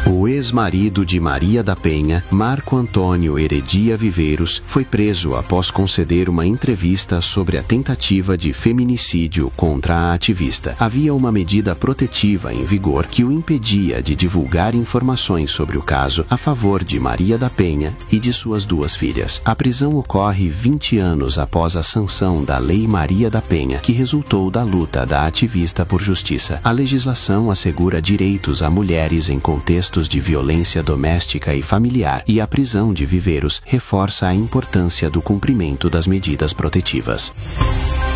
O ex-marido de Maria da Penha, Marco Antônio Heredia Viveiros, foi preso após conceder uma entrevista sobre a tentativa de feminicídio contra a ativista. Havia uma medida protetiva em vigor que o impedia de divulgar informações sobre o caso a favor de Maria da Penha e de suas duas filhas. A prisão ocorre 20 anos após a sanção da Lei Maria da Penha, que resultou da luta da ativista por justiça. A legislação assegura direitos a mulheres em contextos de violência doméstica e familiar, e a prisão de Viveiros reforça a importância do cumprimento das medidas protetivas.